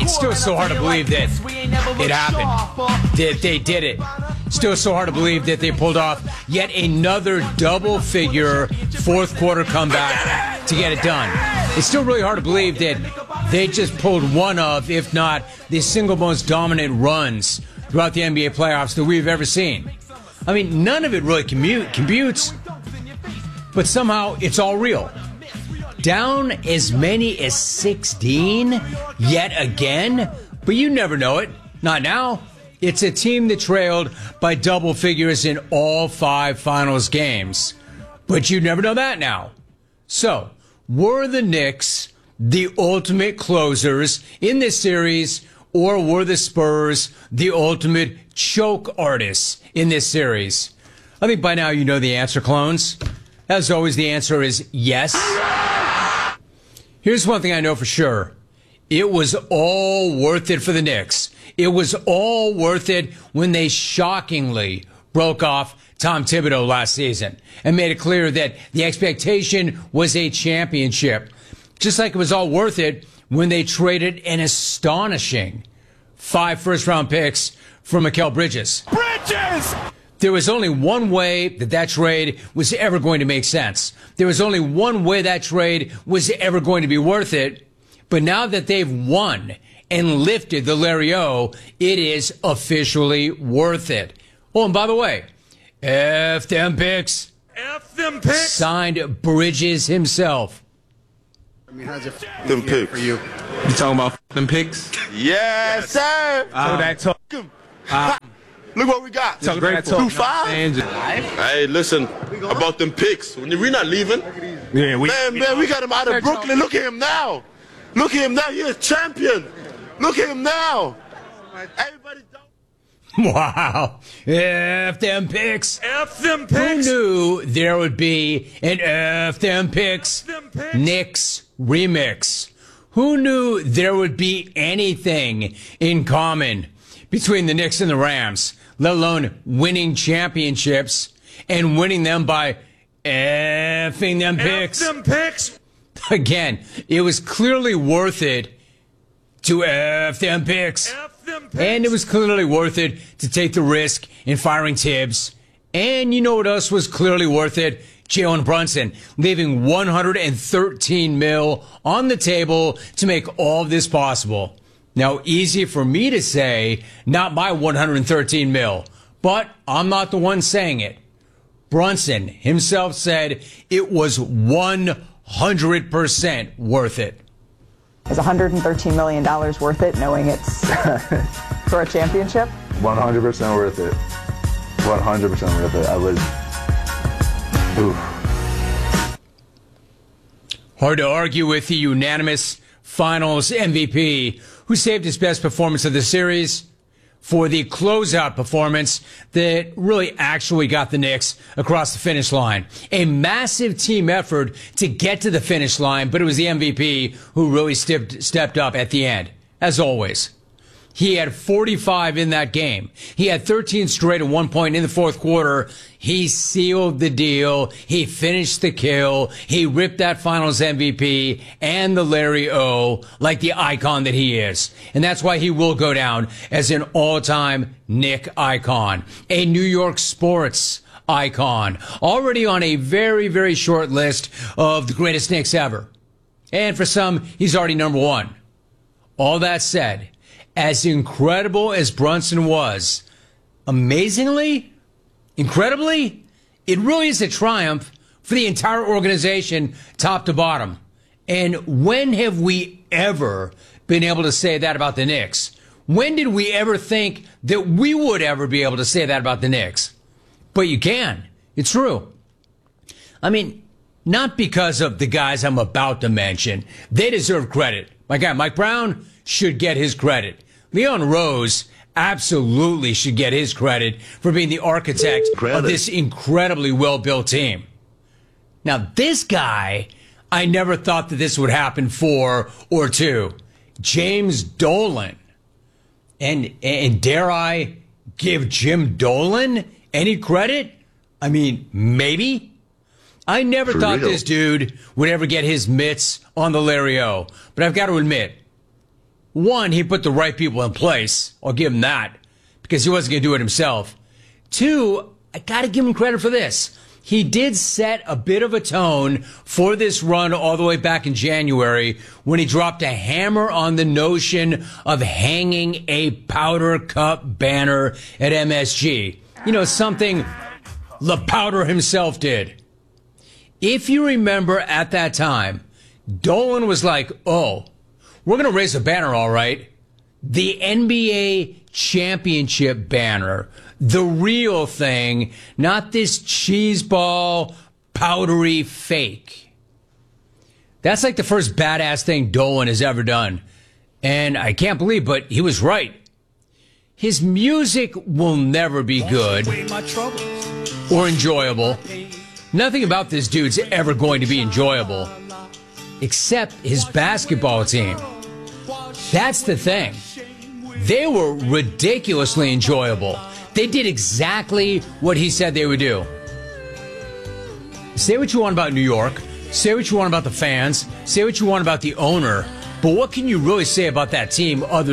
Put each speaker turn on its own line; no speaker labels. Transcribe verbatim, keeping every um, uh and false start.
It's still so hard to believe that it happened, that they did it. Still so hard to believe that they pulled off yet another double-figure fourth-quarter comeback to get it done. It's still really hard to believe that they just pulled one of, if not the single most dominant runs throughout the N B A playoffs that we've ever seen. I mean, none of it really commute, computes, but somehow it's all real. Down as many as sixteen yet again, but you never know it. Not now. It's a team that trailed by double figures in all five finals games. But you never know that now. So, were the Knicks the ultimate closers in this series, or were the Spurs the ultimate choke artists in this series? I think by now you know the answer, clones. As always, the answer is yes. Here's one thing I know for sure. It was all worth it for the Knicks. It was all worth it when they shockingly broke off Tom Thibodeau last season and made it clear that the expectation was a championship. Just like it was all worth it when they traded an astonishing five first-round picks for Mikal Bridges. Bridges! There was only one way that that trade was ever going to make sense. There was only one way that trade was ever going to be worth it. But now that they've won and lifted the Larry O, it is officially worth it. Oh, and by the way, F them picks.
F them picks.
Signed Bridges himself.
I mean, how's it
them picks
for you?
You talking about them picks?
Yes, sir.
Um, that talk.
Um, Look what we got.
Talk that talk.
Two five. Hey, listen about them picks. We're not leaving.
Yeah, we,
man, man, we got him out of Brooklyn. Look at him now. Look at him now. He's a champion. Look at him now. Everybody.
Wow. F them picks.
F them
Who
picks.
knew there would be an F them picks,
F them picks.
Knicks remix? Who knew there would be anything in common between the Knicks and the Rams, let alone winning championships and winning them by effing them picks?
F them picks.
Again, it was clearly worth it to F them picks.
F them picks.
And it was clearly worth it to take the risk in firing Tibbs. And you know what else was clearly worth it? Jalen Brunson, leaving one hundred thirteen mil on the table to make all of this possible. Now, easy for me to say, not my one hundred thirteen mil, but I'm not the one saying it. Brunson himself said it was one hundred percent worth it.
Is one hundred thirteen million dollars worth it, knowing it's for a championship?
one hundred percent worth it. one hundred percent worth it. I was... Oof.
Hard to argue with the unanimous Finals M V P, who saved his best performance of the series for the closeout performance that really actually got the Knicks across the finish line. A massive team effort to get to the finish line, but it was the M V P who really stepped, stepped up at the end, as always. He had forty-five in that game. He had thirteen straight at one point in the fourth quarter. He sealed the deal. He finished the kill. He ripped that Finals M V P and the Larry O like the icon that he is. And that's why he will go down as an all-time Knick icon. A New York sports icon. Already on a very, very short list of the greatest Knicks ever. And for some, he's already number one. All that said, as incredible as Brunson was, amazingly, incredibly, it really is a triumph for the entire organization, top to bottom. And when have we ever been able to say that about the Knicks? When did we ever think that we would ever be able to say that about the Knicks? But you can. It's true. I mean, not because of the guys I'm about to mention. They deserve credit. My guy, Mike Brown, should get his credit. Leon Rose absolutely should get his credit for being the architect credit. of this incredibly well-built team. Now, this guy, I never thought that this would happen for or to. James Dolan. And, and dare I give Jim Dolan any credit? I mean, maybe. I never for thought real. this dude would ever get his mitts on the Larry O. But I've got to admit, One, he put the right people in place. I'll give him that because he wasn't going to do it himself. Two, I got to give him credit for this. He did set a bit of a tone for this run all the way back in January when he dropped a hammer on the notion of hanging a powder cup banner at M S G. You know, something La Powder himself did. If you remember at that time, Dolan was like, oh, we're going to raise a banner, all right. The N B A championship banner. The real thing, not this cheeseball, powdery fake. That's like the first badass thing Dolan has ever done. And I can't believe, but he was right. His music will never be good or enjoyable. Nothing about this dude's ever going to be enjoyable, except his basketball team. That's the thing. They were ridiculously enjoyable. They did exactly what he said they would do. Say what you want about New York. Say what you want about the fans. Say what you want about the owner. But what can you really say about that team other